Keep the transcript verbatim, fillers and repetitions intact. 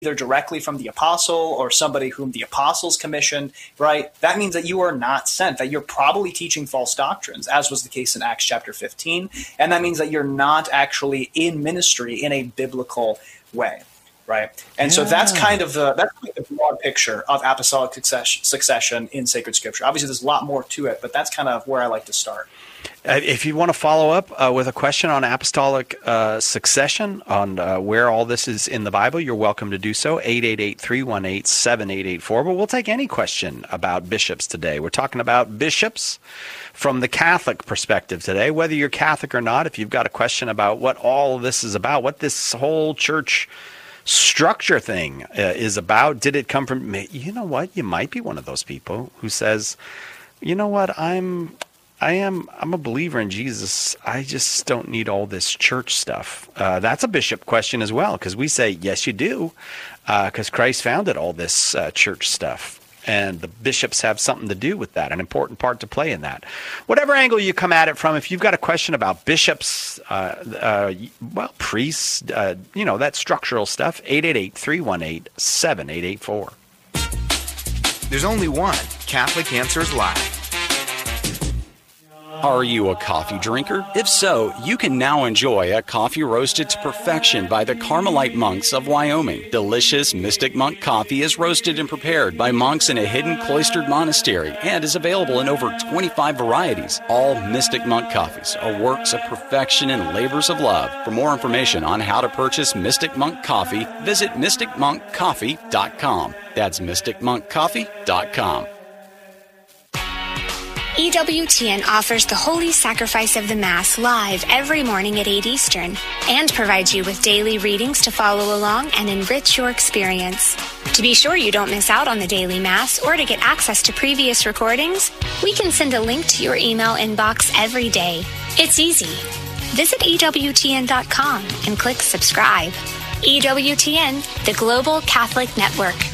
either directly from the apostle or somebody whom the apostles commissioned, right? That means that you are not sent, that you're probably teaching false doctrines, as was the case in Acts chapter fifteen. And that means that you're not actually in ministry in a biblical way, right? And yeah. so that's kind of the, that's like the broad picture of apostolic succession, succession in sacred scripture. Obviously, there's a lot more to it, but that's kind of where I like to start. Uh, if you want to follow up uh, with a question on apostolic uh, succession, on uh, where all this is in the Bible, you're welcome to do so, eight eight eight, three one eight, seven eight eight four. But we'll take any question about bishops today. We're talking about bishops from the Catholic perspective today. Whether you're Catholic or not, if you've got a question about what all of this is about, what this whole church structure thing uh, is about, did it come from, you know what, you might be one of those people who says, you know what, I'm... I am I'm a believer in Jesus. I just don't need all this church stuff. Uh, that's a bishop question as well, because we say, yes, you do, because uh, Christ founded all this uh, church stuff. And the bishops have something to do with that, an important part to play in that. Whatever angle you come at it from, if you've got a question about bishops, uh, uh, well, priests, uh, you know, that structural stuff, eight eight eight, three one eight, seven eight eight four. There's only one Catholic Answers Live. Are you a coffee drinker? If so, you can now enjoy a coffee roasted to perfection by the Carmelite monks of Wyoming. Delicious Mystic Monk coffee is roasted and prepared by monks in a hidden cloistered monastery and is available in over twenty-five varieties. All Mystic Monk coffees are works of perfection and labors of love. For more information on how to purchase Mystic Monk coffee, visit mystic monk coffee dot com. That's mystic monk coffee dot com. E W T N offers the Holy Sacrifice of the Mass live every morning at eight Eastern and provides you with daily readings to follow along and enrich your experience. To be sure you don't miss out on the daily Mass or to get access to previous recordings, we can send a link to your email inbox every day. It's easy. Visit E W T N dot com and click subscribe. E W T N, the Global Catholic Network.